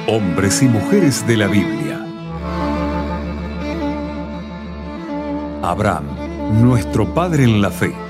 Hombres y mujeres de la Biblia. Abraham, nuestro padre en la fe.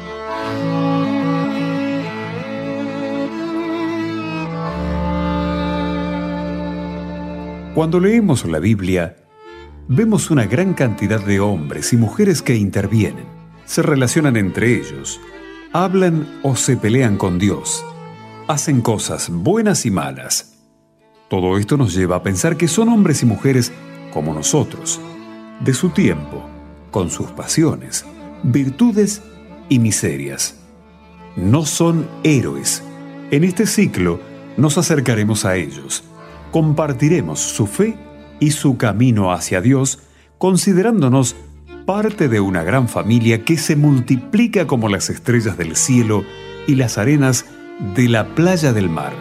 Cuando leemos la Biblia, vemos una gran cantidad de hombres y mujeres que intervienen, se relacionan entre ellos, hablan o se pelean con Dios, hacen cosas buenas y malas. Todo esto nos lleva a pensar que son hombres y mujeres como nosotros, de su tiempo, con sus pasiones, virtudes y miserias. No son héroes. En este ciclo nos acercaremos a ellos, compartiremos su fe y su camino hacia Dios, considerándonos parte de una gran familia que se multiplica como las estrellas del cielo y las arenas de la playa del mar.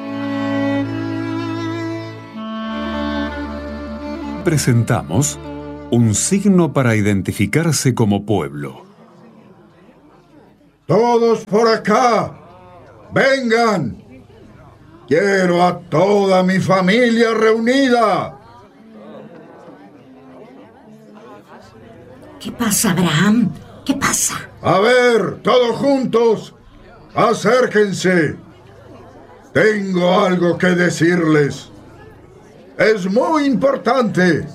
Presentamos un signo para identificarse como pueblo. ¡Todos por acá! ¡Vengan! ¡Quiero a toda mi familia reunida! ¿Qué pasa, Abraham? ¿Qué pasa? A ver, todos juntos, acérquense. Tengo algo que decirles. Es muy importante.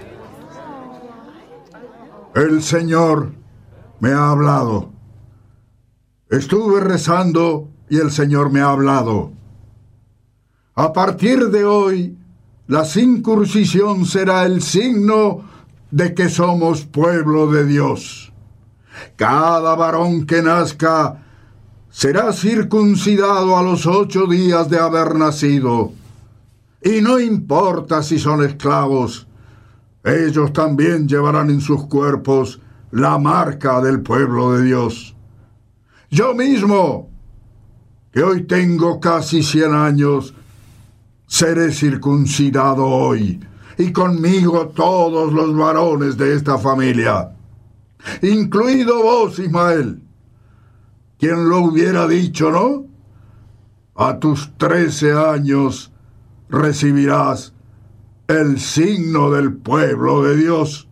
El Señor me ha hablado. Estuve rezando y el Señor me ha hablado. A partir de hoy, la circuncisión será el signo de que somos pueblo de Dios. Cada varón que nazca será circuncidado a los 8 días de haber nacido. Y no importa si son esclavos, ellos también llevarán en sus cuerpos la marca del pueblo de Dios. Yo mismo, que hoy tengo casi 100 años, seré circuncidado hoy, y conmigo todos los varones de esta familia, incluido vos, Ismael. ¿Quién lo hubiera dicho, no? A tus 13 años recibirás el signo del pueblo de Dios.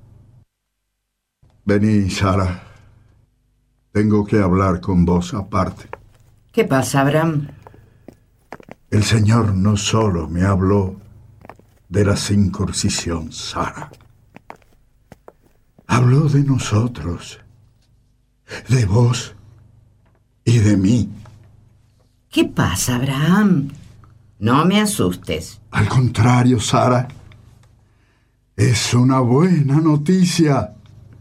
Vení, Sara. Tengo que hablar con vos aparte. ¿Qué pasa, Abraham? El Señor no solo me habló de la circuncisión, Sara. Habló de nosotros, de vos y de mí. ¿Qué pasa, Abraham? No me asustes. Al contrario, Sara, es una buena noticia.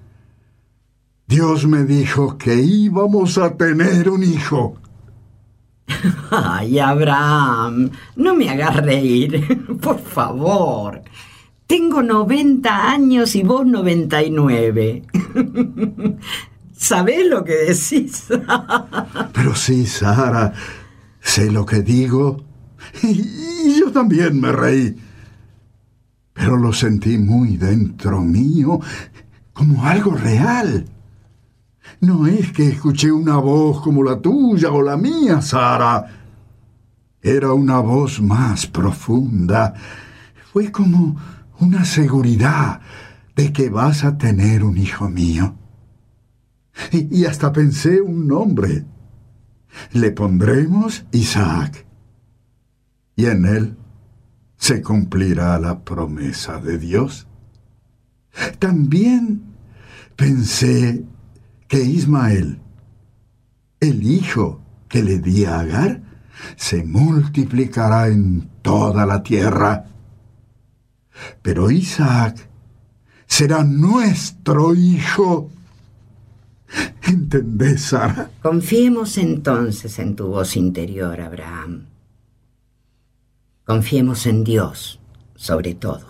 Dios me dijo que íbamos a tener un hijo. Ay, Abraham, no me hagas reír, por favor. Tengo 90 años y vos 99. ¿Sabés lo que decís? Pero sí, Sara, sé lo que digo. Y yo también me reí. Pero lo sentí muy dentro mío, como algo real. No es que escuché una voz como la tuya o la mía, Sara. Era una voz más profunda. Fue como una seguridad de que vas a tener un hijo mío. Y hasta pensé un nombre. Le pondremos Isaac. Y en él se cumplirá la promesa de Dios. También pensé que Ismael, el hijo que le di a Agar, se multiplicará en toda la tierra. Pero Isaac será nuestro hijo. ¿Entendés, Sara? Confiemos entonces en tu voz interior, Abraham. Confiemos en Dios, sobre todo.